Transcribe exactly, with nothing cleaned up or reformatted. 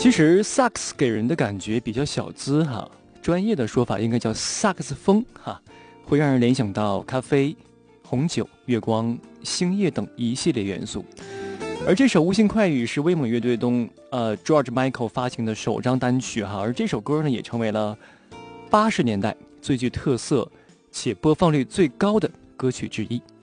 其实萨克斯给人的感觉比较小资哈，专业的说法应该叫萨克斯风哈，会让人联想到咖啡、红酒、月光、星夜等一系列元素。而这首《无心快语》是威猛乐队中呃 George Michael 发行的首张单曲哈，而这首歌呢也成为了八十年代最具特色且播放率最高的歌曲之一。